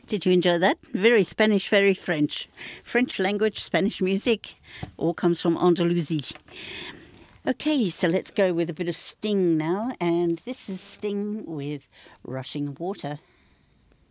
Did you enjoy that? Very Spanish, very French. French language, Spanish music, all comes from Andalusia. Okay, so let's go with a bit of Sting now, and this is Sting with Rushing Water.